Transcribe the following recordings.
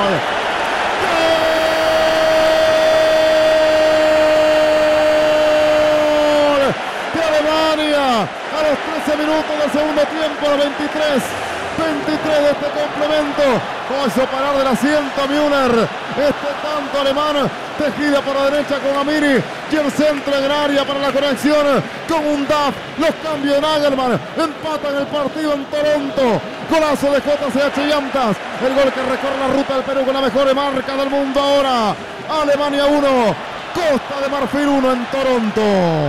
De Alemania a los 13 minutos del segundo tiempo, a los 23 de este complemento. Hizo parar del asiento Müller. Este tanto alemán, tejida por la derecha con Amiri, y el centro en el área para la conexión con Undav. Los cambios de Nagelman empatan el partido en Toronto. Golazo de JCH Llantas, el gol que recorre la ruta del Perú con la mejor marca del mundo ahora. Alemania 1, Costa de Marfil 1 en Toronto.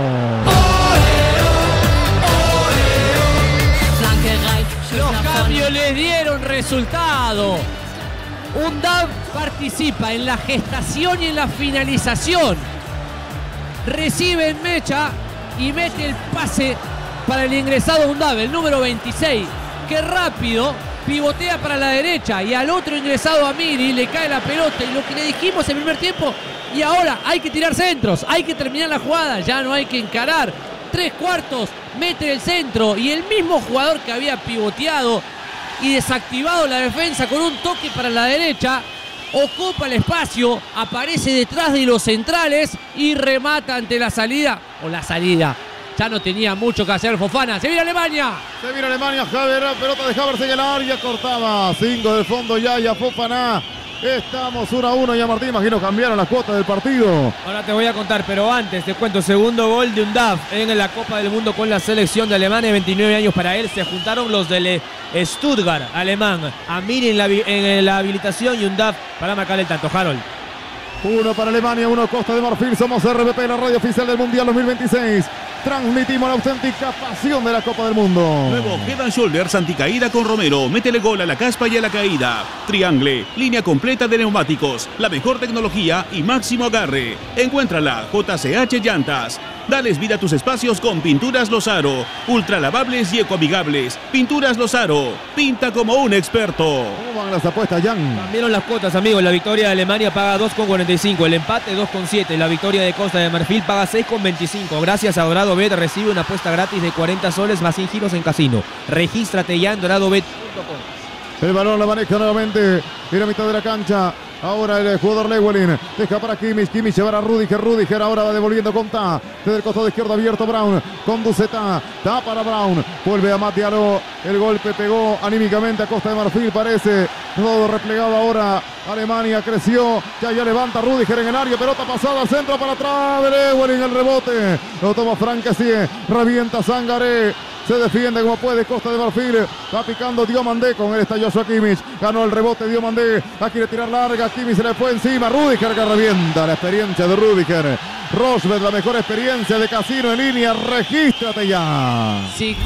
Los cambios les dieron resultado. Undav participa en la gestación y en la finalización. Recibe en mecha y mete el pase para el ingresado Undav, el número 26, que rápido pivotea para la derecha y al otro ingresado Amiri le cae la pelota. Y lo que le dijimos en el primer tiempo, y ahora hay que tirar centros, hay que terminar la jugada, ya no hay que encarar. 3/4, mete el centro y el mismo jugador que había pivoteado y desactivado la defensa con un toque para la derecha, ocupa el espacio, aparece detrás de los centrales y remata ante la salida, ya no tenía mucho que hacer Fofana. Se viene Alemania, Javier, la pelota de Havertz en el área, cortaba 5 del fondo ya Fofana. Estamos 1-1 ya, Martín, imagino cambiaron las cuotas del partido. Ahora te voy a contar, pero antes te cuento, segundo gol de Undav en la Copa del Mundo con la selección de Alemania, 29 años para él. Se juntaron los del Stuttgart alemán, Amiri en la habilitación y Undav para marcar el tanto. Harold. 1 para Alemania, 1 Costa de Marfil. Somos RBP, la radio oficial del Mundial 2026. Transmitimos la auténtica pasión de la Copa del Mundo. Nuevo Head and Shoulders anticaída con Romero. Métele gol a la caspa y a la caída. Triangle, línea completa de neumáticos, la mejor tecnología y máximo agarre. Encuéntrala, JCH Llantas. Dales vida a tus espacios con Pinturas Lozaro. Ultra lavables y ecoamigables. Pinturas Lozaro. Pinta como un experto. ¿Cómo van las apuestas, Jan? Cambiaron las cuotas, amigos. La victoria de Alemania paga 2,45. El empate 2,7. La victoria de Costa de Marfil paga 6,25. Gracias a Dorado Bet recibe una apuesta gratis de 40 soles más 100 giros en casino. Regístrate ya en doradobet.com. El balón la maneja nuevamente en la mitad de la cancha. Ahora el jugador Lewelyn deja para Kimmich llevará a Rudiger ahora va devolviendo con Ta, desde el costado izquierdo abierto Brown, conduce Ta para Brown, vuelve a Matiaro, el golpe pegó anímicamente a Costa de Marfil, parece todo replegado ahora, Alemania creció, ya levanta Rudiger en el área, pelota pasada al centro para atrás, Lewelyn el rebote, lo toma Franquesí, revienta Sangaré. Se defiende como puede Costa de Marfil. Va picando Diomandé. Con él está Joshua Kimmich. Ganó el rebote Diomandé. Va a quiere tirar larga. Kimmich se le fue encima. Rudiger que revienta. La experiencia de Rudiger. Rosberg, la mejor experiencia de casino en línea. Regístrate ya.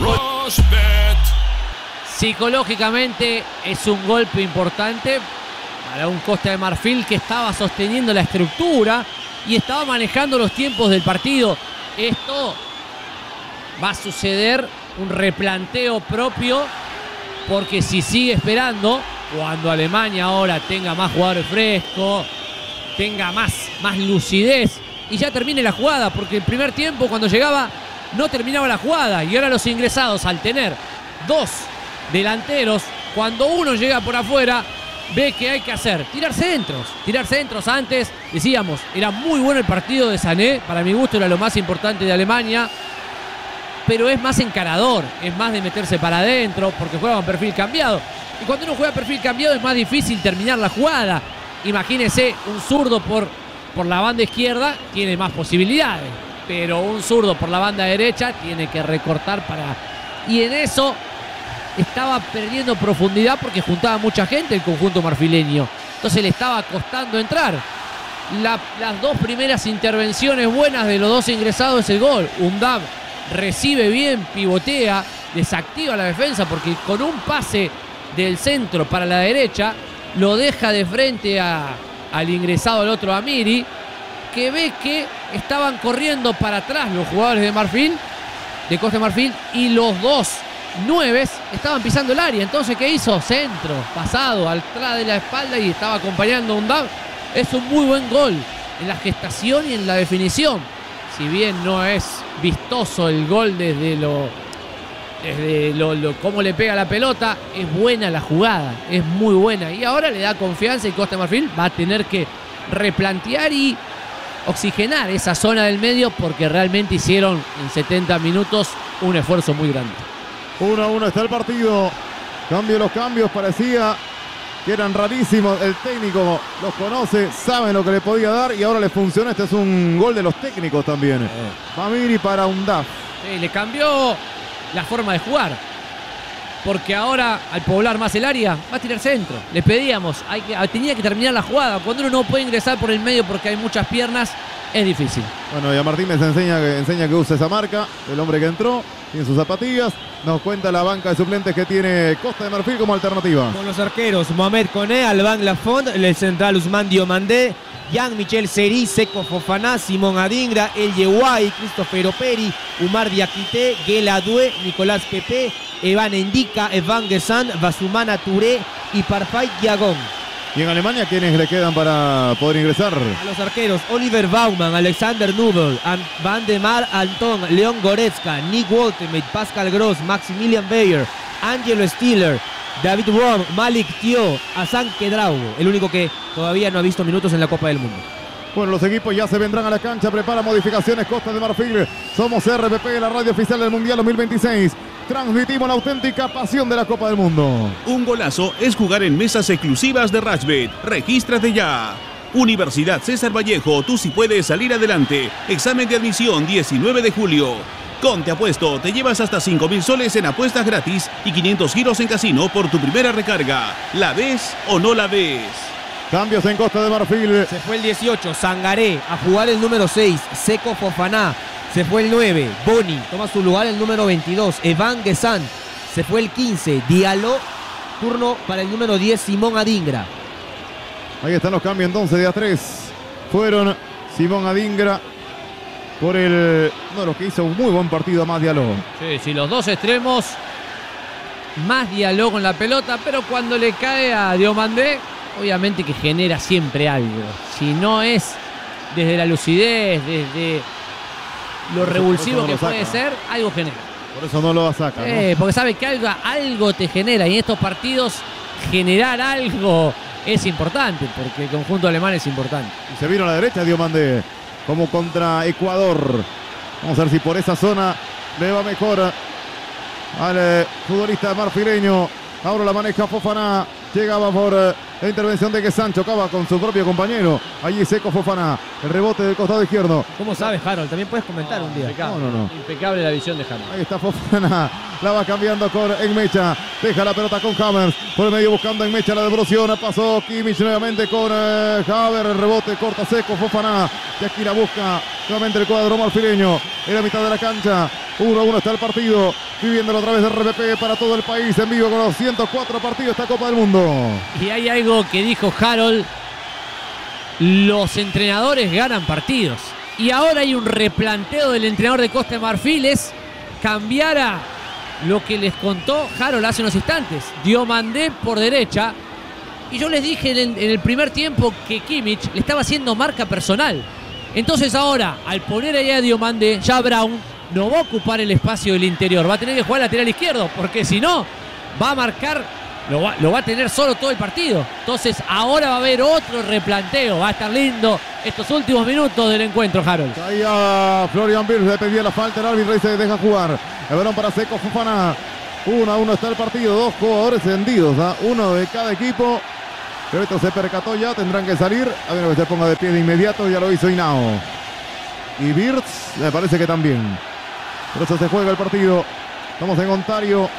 Psicológicamente es un golpe importante para un Costa de Marfil que estaba sosteniendo la estructura y estaba manejando los tiempos del partido. Esto va a suceder un replanteo propio, porque si sigue esperando, cuando Alemania ahora tenga más jugadores frescos, tenga más lucidez y ya termine la jugada, porque el primer tiempo cuando llegaba no terminaba la jugada y ahora los ingresados al tener dos delanteros, cuando uno llega por afuera ve que hay que hacer tirar centros. Antes decíamos, era muy bueno el partido de Sané, para mi gusto era lo más importante de Alemania, pero es más encarador, es más de meterse para adentro, porque juega con perfil cambiado. Y cuando uno juega perfil cambiado es más difícil terminar la jugada. Imagínese, un zurdo por la banda izquierda tiene más posibilidades, pero un zurdo por la banda derecha tiene que recortar y en eso estaba perdiendo profundidad porque juntaba mucha gente el conjunto marfileño. Entonces le estaba costando entrar. Las dos primeras intervenciones buenas de los dos ingresados es el gol. Undav recibe bien, pivotea, desactiva la defensa porque con un pase del centro para la derecha lo deja de frente al ingresado, el otro Amiri, que ve que estaban corriendo para atrás los jugadores de Costa de Marfil, y los dos nueves estaban pisando el área. Entonces, ¿qué hizo? Centro, pasado, atrás de la espalda, y estaba acompañando a Undav. Es un muy buen gol en la gestación y en la definición. Si bien no es vistoso el gol desde desde cómo le pega la pelota, es buena la jugada, es muy buena. Y ahora le da confianza y Costa de Marfil va a tener que replantear y oxigenar esa zona del medio porque realmente hicieron en 70 minutos un esfuerzo muy grande. 1-1 está el partido. Cambio los cambios, parecía que eran rarísimos. El técnico los conoce, sabe lo que le podía dar y ahora le funciona. Este es un gol de los técnicos también. Famiri para Undaf. Sí, le cambió la forma de jugar. Porque ahora, al poblar más el área, va a tirar centro. Le pedíamos, tenía que terminar la jugada. Cuando uno no puede ingresar por el medio porque hay muchas piernas, es difícil. Bueno, y a Martín me enseña que usa esa marca. El hombre que entró, tiene sus zapatillas. Nos cuenta la banca de suplentes que tiene Costa de Marfil como alternativa. Con los arqueros, Mohamed Koné, Alban Lafont, el central Ousmane Diomandé, Jean-Michel Seri, Seko Fofana, Simón Adingra, El Yehuay, Christopher Operi, Umar Diakité, Gueladue, Nicolás Pepe, Evan Endika, Evan Gesan, Basumana Touré y Parfait Diagón. ¿Y en Alemania quiénes le quedan para poder ingresar? A los arqueros, Oliver Baumann, Alexander Nubel, Van de Mar Anton, Leon Goretzka, Nick Woltemate, Pascal Gross, Maximilian Bayer, Angelo Stiller, David Rom, Malik Tio, Hassan Kedraogo, el único que todavía no ha visto minutos en la Copa del Mundo. Bueno, los equipos ya se vendrán a la cancha, prepara modificaciones Costa de Marfil. Somos RPP, la radio oficial del Mundial 2026. Transmitimos la auténtica pasión de la Copa del Mundo. Un golazo es jugar en mesas exclusivas de Rashbet. Regístrate ya. Universidad César Vallejo, tú sí puedes salir adelante. Examen de admisión 19 de julio. Con Te Apuesto te llevas hasta 5.000 soles en apuestas gratis y 500 giros en casino por tu primera recarga. ¿La ves o no la ves? Cambios en Costa de Marfil. Se fue el 18, Sangaré, a jugar el número 6, Seko Fofana. Se fue el 9, Boni, toma su lugar el número 22, Evan Gesan. Se fue el 15, Diallo, turno para el número 10, Simón Adingra. Ahí están los cambios entonces de A3. Fueron Simón Adingra por uno de los que hizo un muy buen partido, más Diallo. Sí, los dos extremos, más Diallo con la pelota, pero cuando le cae a Diomandé, obviamente que genera siempre algo. Si no es desde la lucidez, desde lo revulsivo que puede ser, algo genera. Por eso no lo saca, ¿no? Porque sabe que algo te genera y en estos partidos generar algo es importante, porque el conjunto alemán es importante. Y se vino a la derecha Diomandé, como contra Ecuador. Vamos a ver si por esa zona le va mejor al futbolista marfileño. Ahora la maneja Fofana. Llegaba por la intervención de Gesan, chocaba con su propio compañero. Allí Seko Fofana, el rebote del costado izquierdo. ¿Cómo sabes, Harold? También puedes comentar un día. Impecable, No. Impecable la visión de Hammers. Ahí está Fofana, la va cambiando con Enmecha. Deja la pelota con Hammers. Por el medio buscando Enmecha la devolución. Pasó Kimmich nuevamente con Haver. El rebote corta Seko Fofana. Y aquí la busca nuevamente el cuadro marfileño. En la mitad de la cancha. 1-1 está el partido. Viviéndolo a través de RPP para todo el país. En vivo con los 104 partidos esta Copa del Mundo. Y hay algo que dijo Harold. Los entrenadores ganan partidos. Y ahora hay un replanteo del entrenador de Costa de Marfil. Es cambiar a lo que les contó Harold hace unos instantes. Diomandé por derecha. Y yo les dije en el primer tiempo que Kimmich le estaba haciendo marca personal. Entonces ahora, al poner allá a Diomandé, ya Brown no va a ocupar el espacio del interior. Va a tener que jugar lateral izquierdo. Porque si no, va a marcar, lo va a tener solo todo el partido. Entonces ahora va a haber otro replanteo. Va a estar lindo estos últimos minutos del encuentro, Harold. Ahí a Florian Wirtz le pedía la falta. El árbitro y se deja jugar. El balón para Seko Fofana. 1-1 está el partido. Dos jugadores hendidos. Uno de cada equipo. Pero esto se percató ya. Tendrán que salir. A ver que se ponga de pie de inmediato. Ya lo hizo Hinao. Y Wirtz me parece que también. Por eso se juega el partido. Estamos en Ontario,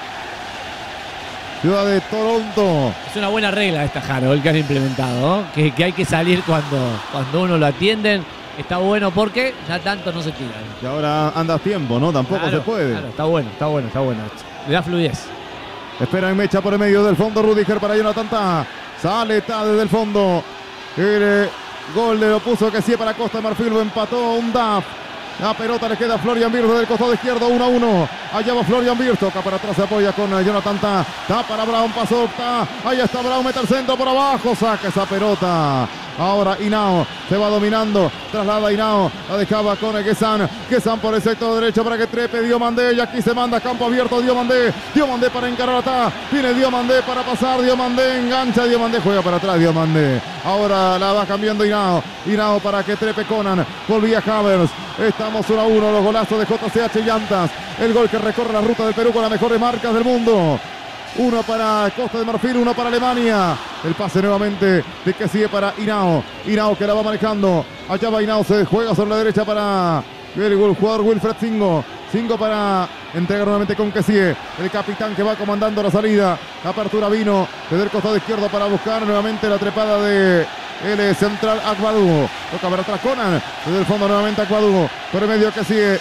ciudad de Toronto. Es una buena regla esta, Harold, que han implementado, ¿no? Que hay que salir cuando uno lo atienden. Está bueno porque ya tanto no se tiran. Y ahora andas tiempo, ¿no? Tampoco Claro, se puede. Claro, está bueno. Le da fluidez. Espera en mecha por el medio del fondo. Rudiger para Jonathan Tah. Sale Tah desde el fondo. El gol le lo puso que sí para Costa de Marfil. Lo empató Undaf. La pelota le queda a Florian Wirtz del costado izquierdo. 1-1. Allá va Florian Wirtz, toca para atrás, se apoya con Jonathan Tah. Tah para Brown, pasó Tah. Ahí está Brown, mete el centro por abajo, saca esa pelota. Ahora Hinao se va dominando, traslada Hinao, la dejaba con Guesan por el sector derecho para que trepe Diomandé, y aquí se manda campo abierto Diomandé para encarar a Tah, viene Diomandé para pasar, Diomandé engancha, Diomandé juega para atrás, Diomandé, ahora la va cambiando Hinao para que trepe Conan, volvía Havertz, estamos 1-1, los golazos de JCH Llantas, el gol que recorre la ruta del Perú con las mejores marcas del mundo. Uno para Costa de Marfil, uno para Alemania. El pase nuevamente de que sigue para Hinao. Hinao que la va manejando. Allá va Hinao, se juega sobre la derecha para el jugador Wilfred Singo. Singo para entregar nuevamente con que sigue. El capitán que va comandando la salida. La apertura vino desde el costado izquierdo para buscar nuevamente la trepada de el central Aguadugo. Toca para atrás Conan. Desde el fondo nuevamente Aguadugo. Por el medio que sigue.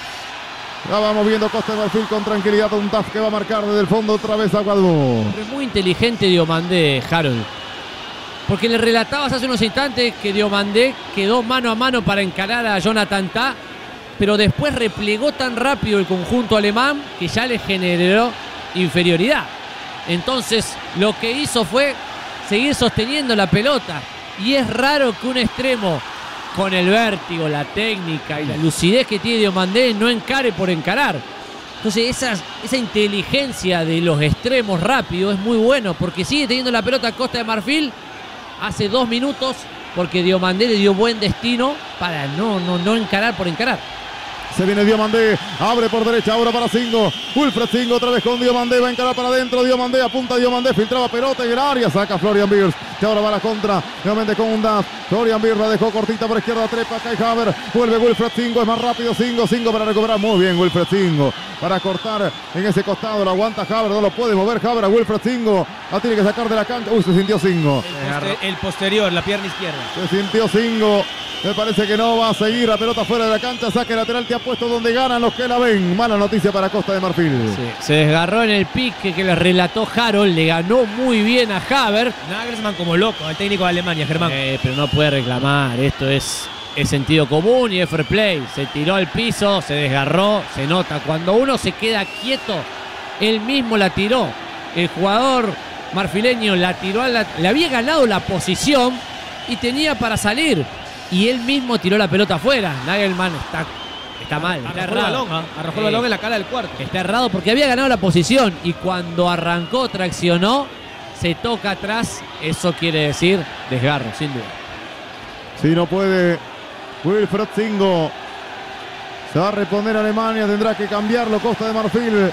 La va moviendo Costa de Marfil con tranquilidad. Un Taf que va a marcar desde el fondo otra vez a Aguadugo. Es muy inteligente Diomandé, Harold. Porque le relatabas hace unos instantes que Diomandé quedó mano a mano para encarar a Jonathan Tah, pero después replegó tan rápido el conjunto alemán que ya le generó inferioridad. Entonces lo que hizo fue seguir sosteniendo la pelota. Y es raro que un extremo con el vértigo, la técnica y la lucidez que tiene Diomandé no encare por encarar. Entonces esa inteligencia de los extremos rápidos es muy bueno, porque sigue teniendo la pelota a Costa de Marfil hace 2 minutos, porque Diomandé le dio buen destino para no encarar por encarar. Se viene Diomandé, abre por derecha ahora para Singo. Wilfred Singo otra vez con Diomandé, va a encarar para adentro. Diomandé apunta a Diomandé, filtraba pelota en el área, saca Florian Wirtz. Que ahora va a la contra, nuevamente con un DAF. Florian Wirtz la dejó cortita por izquierda, trepa, Kai Havertz. Vuelve Wilfred Singo, es más rápido Singo para recuperar. Muy bien Wilfred Singo para cortar en ese costado. Lo aguanta Havertz, no lo puede mover Havertz a Wilfred Singo. La tiene que sacar de la cancha. Uy, se sintió Singo. El posterior, la pierna izquierda. Se sintió Singo. Me parece que no va a seguir la pelota fuera de la cancha. Saque lateral que ha puesto donde ganan los que la ven. Mala noticia para Costa de Marfil. Sí, se desgarró en el pique que le relató Harold. Le ganó muy bien a Havertz. Nagelsmann como loco, el técnico de Alemania, Germán. Pero no puede reclamar. Esto es sentido común y es fair play. Se tiró al piso, se desgarró. Se nota. Cuando uno se queda quieto, él mismo la tiró. El jugador marfileño la tiró, le había ganado la posición y tenía para salir. Y él mismo tiró la pelota afuera. Nagelman está mal, está errado. Arrojó el balón en la cara del cuarto. Está errado porque había ganado la posición y cuando arrancó, traccionó, se toca atrás. Eso quiere decir desgarro, sin duda. Si no puede Wilfred Singo, se va a reponer Alemania, tendrá que cambiarlo Costa de Marfil.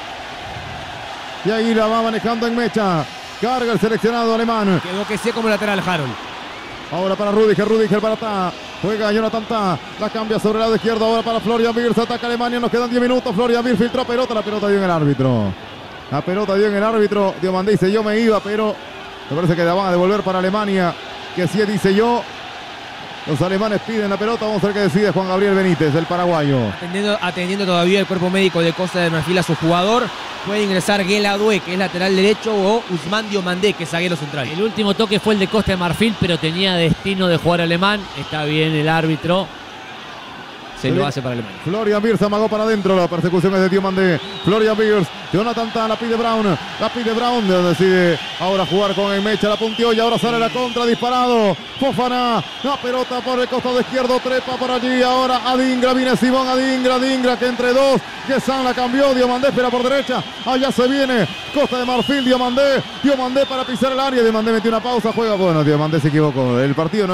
Y ahí la va manejando en mecha. Carga el seleccionado alemán. Quedó que sí como lateral Harold. Ahora para Rudiger para Tah. Juega Jonathan Tah. La cambia sobre el lado izquierdo. Ahora para Florian Wirtz. Ataca Alemania. Nos quedan 10 minutos. Florian Wirtz filtró pelota. La pelota dio en el árbitro. La pelota dio en el árbitro. Diomandé dice yo me iba, pero me parece que la van a devolver para Alemania. Que sí dice yo. Los alemanes piden la pelota. Vamos a ver qué decide Juan Gabriel Benítez, el paraguayo. Atendiendo todavía el cuerpo médico de Costa de Marfil a su jugador. Puede ingresar Gueladue, que es lateral derecho, o Ousmane Diomandé, que es zaguero central. El último toque fue el de Costa de Marfil, pero tenía destino de jugar alemán. Está bien el árbitro. Se lo hace para Alemania. Florian Wirtz amagó para adentro. La persecución es de Diomandé. Florian Wirtz. Jonathan Tah la pide Brown. La pide Brown. Decide ahora jugar con Enmecha. La punteó y ahora sale la contra. Disparado. Fofana. La pelota por el costado izquierdo. Trepa por allí. Ahora Adingra. Viene Simón Adingra. Adingra que entre dos. Guesan la cambió. Diomandé espera por derecha. Allá se viene Costa de Marfil. Diomandé. Diomandé para pisar el área. Diomandé metió una pausa. Juega. Bueno, Diomandé se equivocó. El partido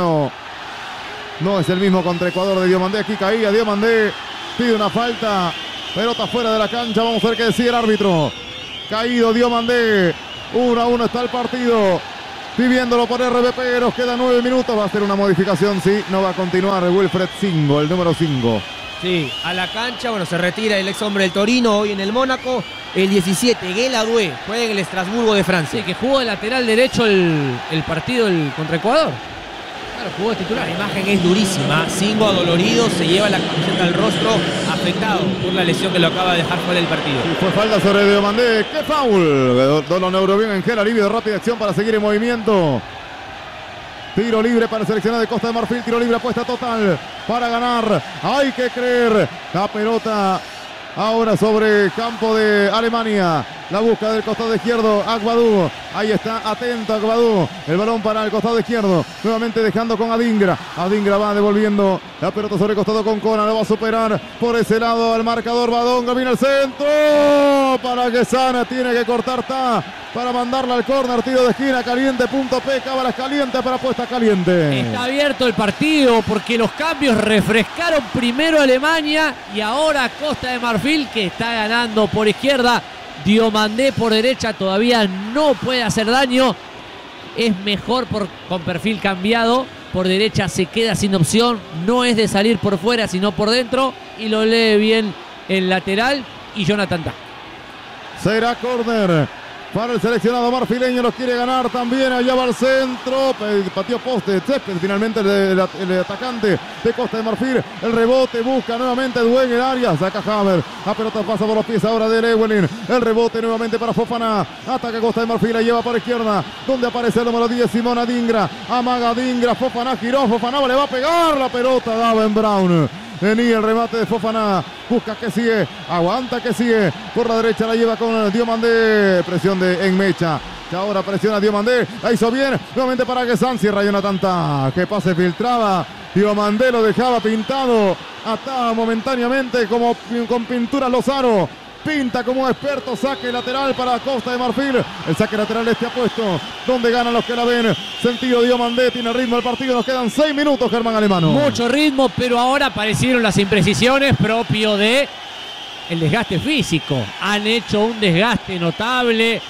no es el mismo contra Ecuador de Diomandé. Aquí caía Diomandé. Pide una falta. Pelota fuera de la cancha. Vamos a ver qué decide el árbitro. Caído Diomandé. 1-1 está el partido. Viviéndolo por RBP. Nos quedan 9 minutos. Va a ser una modificación. Sí, no va a continuar Wilfred Singo, el número 5. Sí, a la cancha. Bueno, se retira el ex hombre del Torino. Hoy en el Mónaco. El 17, Gueladue. Juega en el Estrasburgo de Francia. Sí, que jugó de lateral derecho el partido contra Ecuador. Claro, jugó de titular. La imagen es durísima. Singo adolorido, se lleva la camiseta al rostro, afectado por la lesión que lo acaba de dejar fuera del partido. Y fue falta sobre Diomandé. ¡Qué foul! Dono Neurobión en gel, alivio de rápida acción para seguir en movimiento. Tiro libre para el seleccionado de Costa de Marfil. Tiro libre, apuesta total para ganar. Hay que creer. La pelota Ahora sobre campo de Alemania. La busca del costado izquierdo Agbadou. Ahí está, atento Agbadou. El balón para el costado izquierdo. Nuevamente dejando con Adingra. Adingra va devolviendo la pelota sobre el costado con Conan. Lo va a superar por ese lado al marcador. Badonga viene al centro. Para que Sana tiene que cortar. Para mandarla al córner. Tiro de esquina. Caliente.p. Cábalas caliente para puesta caliente. Está abierto el partido porque los cambios refrescaron primero a Alemania y ahora Costa de Marfil, que está ganando por izquierda. Diomandé por derecha todavía no puede hacer daño. Es mejor con perfil cambiado. Por derecha se queda sin opción. No es de salir por fuera sino por dentro. Y lo lee bien el lateral y Jonathan Tah. Será córner para el seleccionado marfileño. Los quiere ganar también. Allá va al centro. Pateó poste. Césped finalmente el atacante de Costa de Marfil. El rebote busca nuevamente Duen en el área. Saca Haver. La pelota pasa por los pies ahora de Lewelyn. El rebote nuevamente para Fofana. Ataca Costa de Marfil. La lleva por izquierda. Donde aparece el número 10, Simón Adingra. Amaga Adingra. Fofana giró. Fofana le va a pegar la pelota. Daven Brown. Venía el remate de Fofana. Busca que sigue. Aguanta que sigue. Por la derecha la lleva con Diomandé. Presión de Enmecha. Que ahora presiona Diomandé. La hizo bien. Nuevamente para Guesan. Cierra Jonathan Tah. Que pase filtraba. Diomandé lo dejaba pintado. Ataba momentáneamente como con pintura Lozaro. Pinta como experto, saque lateral para Costa de Marfil. El saque lateral este apuesto, donde ganan los que la ven. Sentido Diomandé, tiene ritmo el partido. Nos quedan 6 minutos, Germán Alemano. Mucho ritmo, pero ahora aparecieron las imprecisiones propio de el desgaste físico. Han hecho un desgaste notable.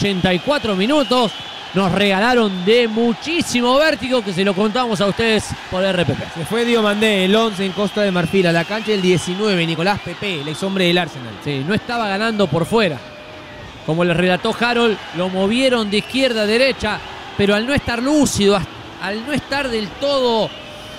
84 minutos. Nos regalaron de muchísimo vértigo, que se lo contamos a ustedes por RPP. Se fue Diomandé, el 11 en Costa de Marfil. A la cancha el 19, Nicolás Pepe, el ex hombre del Arsenal. Sí, no estaba ganando por fuera. Como les relató Harold, lo movieron de izquierda a derecha, pero al no estar lúcido, al no estar del todo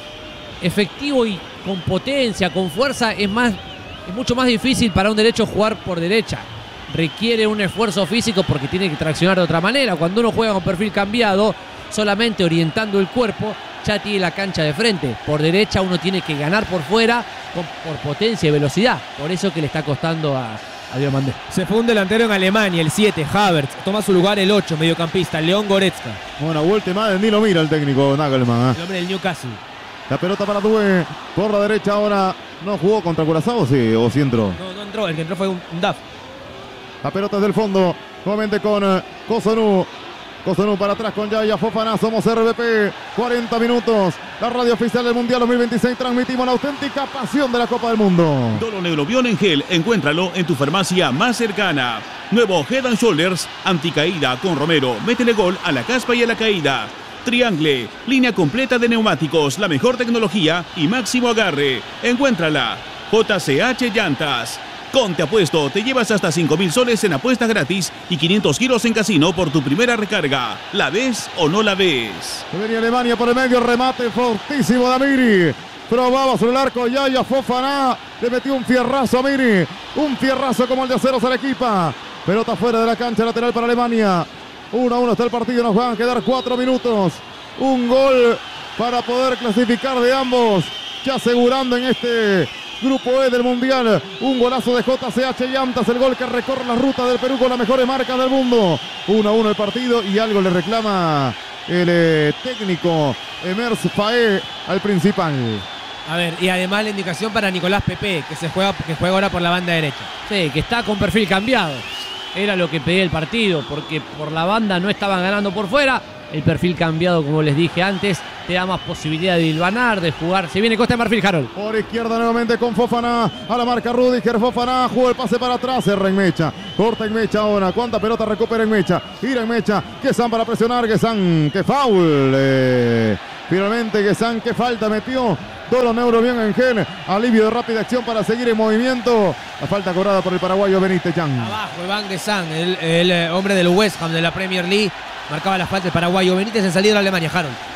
efectivo y con potencia, con fuerza, es mucho más difícil para un derecho jugar por derecha. Requiere un esfuerzo físico porque tiene que traccionar de otra manera. Cuando uno juega con perfil cambiado, solamente orientando el cuerpo, ya tiene la cancha de frente. Por derecha uno tiene que ganar por fuera por potencia y velocidad. Por eso que le está costando a Diomandé. Se fue un delantero en Alemania, el 7, Havertz. Toma su lugar el 8, mediocampista, León Goretzka. Una vuelta más, ni lo mira el técnico Nagelman. El hombre del Newcastle. La pelota para Due. Por la derecha ahora. ¿No jugó contra Curazao o sí entró? No entró. El que entró fue un DAF. La pelota es del fondo. Nuevamente con Cossonu. Cossonu para atrás con Yaya Fofana. Somos RBP. 40 minutos. La radio oficial del Mundial 2026. Transmitimos la auténtica pasión de la Copa del Mundo. Dolo Neurobión en gel. Encuéntralo en tu farmacia más cercana. Nuevo Head and Shoulders. Anticaída con Romero. Métele gol a la caspa y a la caída. Triangle. Línea completa de neumáticos. La mejor tecnología y máximo agarre. Encuéntrala. JCH Llantas. Con Te Apuesto te llevas hasta 5.000 soles en apuestas gratis y 500 giros en casino por tu primera recarga. ¿La ves o no la ves? Venía Alemania por el medio, remate fortísimo de Amiri. Probaba sobre el arco Yaya Fofana. Le metió un fierrazo a Amiri. Un fierrazo como el de Aceros Arequipa. Pelota fuera de la cancha, lateral para Alemania. 1-1 está el partido, nos van a quedar 4 minutos. Un gol para poder clasificar de ambos. Ya asegurando en este Grupo E del Mundial, un golazo de JCH Llantas, el gol que recorre la ruta del Perú con las mejores marcas del mundo. 1-1 el partido y algo le reclama el técnico Emers Faé al principal. A ver, y además la indicación para Nicolás Pepe, que juega ahora por la banda derecha. Sí, que está con perfil cambiado. Era lo que pedía el partido, porque por la banda no estaban ganando por fuera. El perfil cambiado, como les dije antes, te da más posibilidad de hilvanar, de jugar. Se viene Costa de Marfil, Harold. Por izquierda nuevamente con Fofana. A la marca Rudiger. Fofana jugó el pase para atrás. Cerra Enmecha. Corta Enmecha ahora. ¿Cuánta pelota recupera Enmecha? Gira Enmecha. Guesan para presionar. Guesan. ¡Qué foul! Finalmente Guesan. ¡Qué falta metió! Dolo Neurobión en gel. Alivio de rápida acción para seguir en movimiento. La falta cobrada por el paraguayo Benítez Chan. Abajo Iván Guesan, el hombre del West Ham de la Premier League. Marcaba la falta el paraguayo Benítez en salida de Alemania, Harold.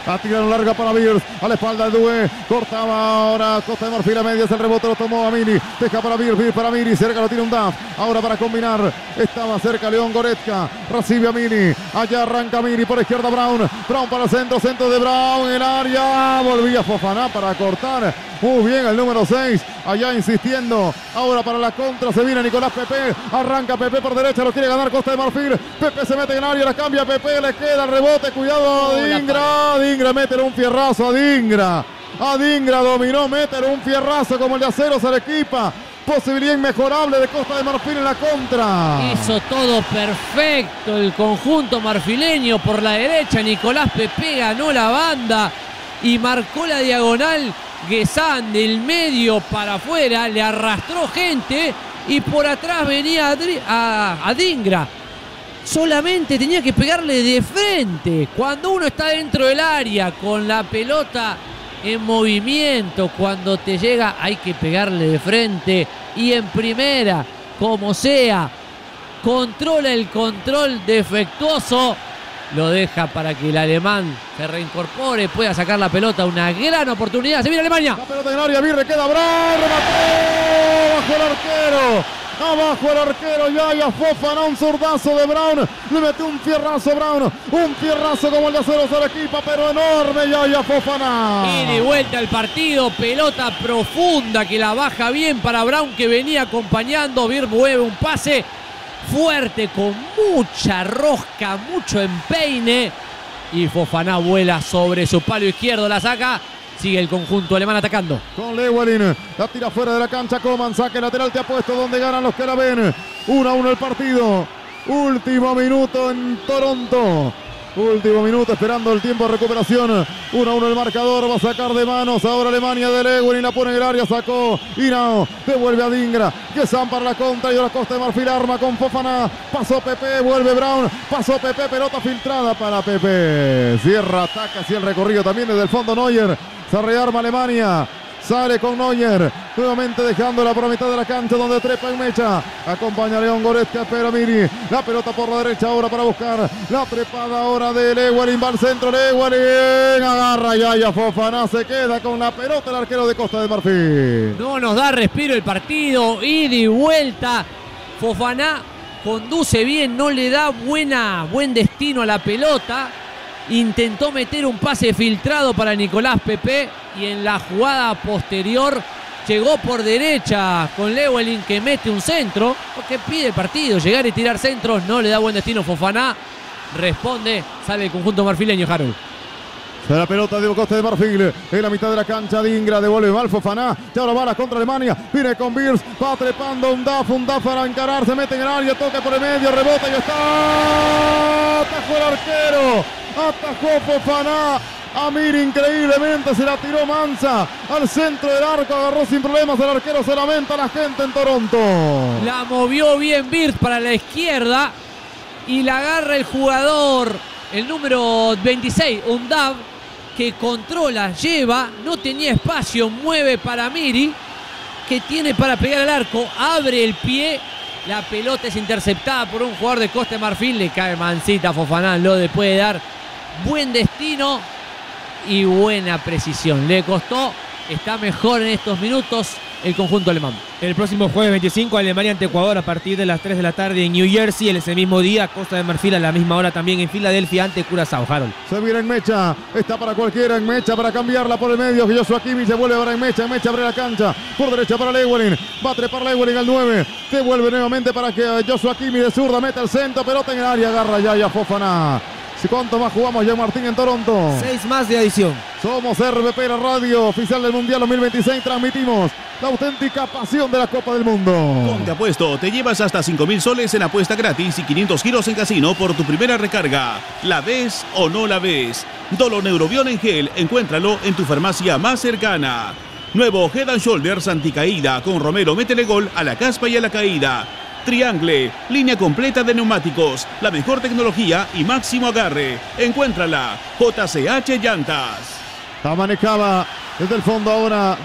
La tiraron larga para Beers. A la espalda de Due. Cortaba ahora Costa de Marfil a medias. El rebote lo tomó a Mini. Deja para Beers. Beers para Mini. Cerca lo tiene un Duff. Ahora para combinar. Estaba cerca León Goretzka. Recibe a Mini. Allá arranca Mini por izquierda Brown. Brown para el centro. Centro de Brown en el área. Volvía Fofana para cortar. Muy bien el número 6. Allá insistiendo. Ahora para la contra. Se viene Nicolás Pepe. Arranca Pepe por derecha. Lo quiere ganar Costa de Marfil. Pepe se mete en el área. La cambia Pepe. Le queda el rebote. Cuidado a Dingra. Dingra mete un fierrazo a Dingra. A Dingra dominó. Mete un fierrazo como el de Aceros al equipa. Posibilidad inmejorable de Costa de Marfil en la contra. Hizo todo perfecto el conjunto marfileño por la derecha. Nicolás Pepe ganó la banda y marcó la diagonal. Guesán del medio para afuera, le arrastró gente y por atrás venía a Dingra. Solamente tenía que pegarle de frente. Cuando uno está dentro del área con la pelota en movimiento, cuando te llega hay que pegarle de frente. Y en primera, como sea, controla el control defectuoso. Lo deja para que el alemán se reincorpore, pueda sacar la pelota. Una gran oportunidad. Se viene Alemania. La pelota en el área, Birre queda Brown, remató bajo el arquero. Abajo el arquero, Yaya Fofana, un zurdazo de Brown. Le metió un fierrazo Brown. Un fierrazo como el de Aceros al equipo, pero enorme Yaya Fofana. Y de vuelta al partido. Pelota profunda que la baja bien para Brown, que venía acompañando. Bir mueve un pase fuerte con mucha rosca, mucho empeine. Y Fofana vuela sobre su palo izquierdo, la saca. Sigue el conjunto alemán atacando. Con Lewelin, la tira fuera de la cancha. Coman, saque lateral, te ha puesto donde ganan los que la ven. 1-1 el partido. Último minuto en Toronto. Último minuto esperando el tiempo de recuperación. 1-1 el marcador. Va a sacar de manos ahora Alemania de Lewelin. La pone en el área. Sacó Inao. Devuelve a Dingra. Guesán para la contra. Y ahora Costa de Marfil arma con Fofana. Pasó Pepe. Vuelve Brown. Pasó Pepe. Pelota filtrada para Pepe. Cierra, ataca hacia el recorrido también desde el fondo Neuer. Se rearma Alemania. Sale con Neuer. Nuevamente dejándola por la mitad de la cancha donde trepa en mecha. Acompaña a León Goretzka. Espera Mini. La pelota por la derecha ahora para buscar. La trepada ahora de Lewelin. Va al centro Lewelin. Agarra Yaya Fofana. Se queda con la pelota el arquero de Costa de Marfil. No nos da respiro el partido. Ida y vuelta. Fofana conduce bien. No le da buen destino a la pelota. Intentó meter un pase filtrado para Nicolás Pepe y en la jugada posterior llegó por derecha con Lewelin, que mete un centro porque pide el partido, llegar y tirar centros. No le da buen destino Fofana. Responde, sale el conjunto marfileño, Harold. La pelota de Costa de Marfil en la mitad de la cancha. Dingra devuelve mal Fofana. Ya ahora va la contra Alemania. Viene con Beers. Va trepando un Duff para encarar. Se mete en el área. Toca por el medio. Rebota y está. Atajó el arquero. Atajó Fofana. Amir increíblemente se la tiró Mansa al centro del arco. Agarró sin problemas el arquero. Se lamenta la gente en Toronto. La movió bien Beers para la izquierda. Y la agarra el jugador, el número 26, Undav, que controla, lleva, no tenía espacio, mueve para Miri, que tiene para pegar al arco, abre el pie, la pelota es interceptada por un jugador de Costa de Marfil, le cae mansita a Fofana, lo puede dar buen destino y buena precisión. Le costó, está mejor en estos minutos el conjunto alemán. El próximo jueves 25, Alemania ante Ecuador a partir de las 3 de la tarde en New Jersey. Ese mismo día, Costa de Marfil a la misma hora también en Filadelfia ante Curazao. Harold. Se viene en mecha, está para cualquiera en mecha para cambiarla por el medio. Joshua Kimmich se vuelve ahora en mecha abre la cancha. Por derecha para Lewelin, va a trepar Lewelin al 9. Se vuelve nuevamente para que Joshua Kimmich de zurda meta el centro, pelota en el área, agarra Yaya Fofana. ¿Cuánto más jugamos ya, Martín, en Toronto? 6 más de adición. Somos RPP, la radio oficial del Mundial 2026. Transmitimos la auténtica pasión de la Copa del Mundo. Con Te Apuesto te llevas hasta 5.000 soles en apuesta gratis y 500 giros en casino por tu primera recarga. ¿La ves o no la ves? Doloneurobion en gel, encuéntralo en tu farmacia más cercana. Nuevo Head & Shoulders anticaída con Romero, métele gol a la caspa y a la caída. Triangle, línea completa de neumáticos, la mejor tecnología y máximo agarre. Encuéntrala, JCH Llantas. La manejaba desde el fondo ahora